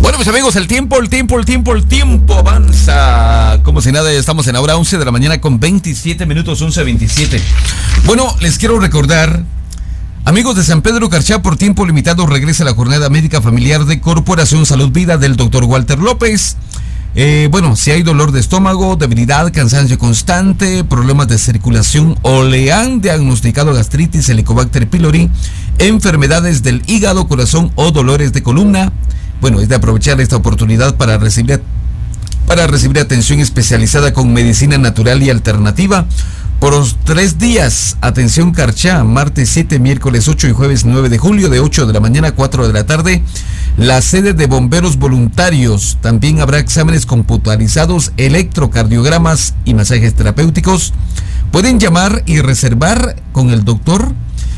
Bueno, mis amigos, el tiempo avanza. Como si nada, ya estamos en la hora 11 de la mañana con 27 minutos, 11:27. Bueno, les quiero recordar, amigos de San Pedro Carchá, por tiempo limitado regresa la jornada médica familiar de Corporación Salud Vida del Dr. Walter López. Bueno, si hay dolor de estómago, debilidad, cansancio constante, problemas de circulación o le han diagnosticado gastritis, Helicobacter pylori, enfermedades del hígado, corazón o dolores de columna, bueno, es de aprovechar esta oportunidad para recibir atención especializada con medicina natural y alternativa por los 3 días. Atención Carchá, martes 7, miércoles 8 y jueves 9 de julio, de 8 de la mañana a 4 de la tarde. La sede de bomberos voluntarios. También habrá exámenes computarizados, electrocardiogramas y masajes terapéuticos. Pueden llamar y reservar con el doctor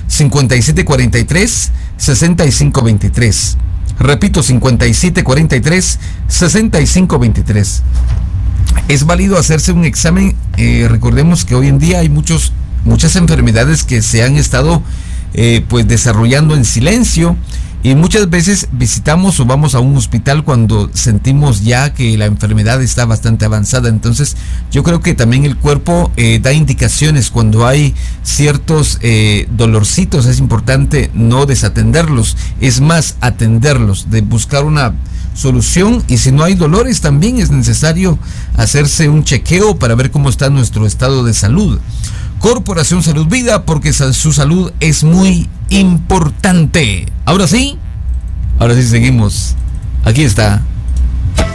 5743-6523. Repito, 5743-6523. Es válido hacerse un examen. Recordemos que hoy en día hay muchas enfermedades que se han estado pues desarrollando en silencio, y muchas veces visitamos o vamos a un hospital cuando sentimos ya que la enfermedad está bastante avanzada. Entonces yo creo que también el cuerpo da indicaciones cuando hay ciertos dolorcitos. Es importante no desatenderlos, es más, atenderlos, de buscar una solución, y si no hay dolores también es necesario hacerse un chequeo para ver cómo está nuestro estado de salud. Corporación Salud Vida, porque su salud es muy importante. Ahora sí seguimos. Aquí está